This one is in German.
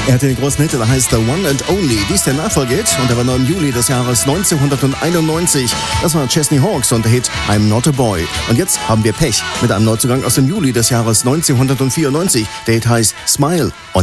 Er hatte den großen Hit, der heißt The One and Only. Dies der Nachfolgehit und er war noch im Juli des Jahres 1991. Das war Chesney Hawkes und der Hit I'm Not a Boy. Und jetzt haben wir Pech mit einem Neuzugang aus dem Juli des Jahres 1994. Der Hit heißt Smile on